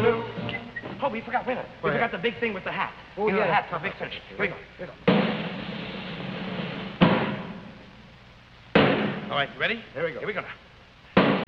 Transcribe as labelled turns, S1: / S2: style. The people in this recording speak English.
S1: Waterloo. Oh, we forgot, wait a minute. We forgot the big thing with the hat.
S2: Oh,
S1: you know,
S2: yeah.
S1: the hat for a big finish. Here we go. All right, you ready?
S2: Here we go.
S1: Here we go now.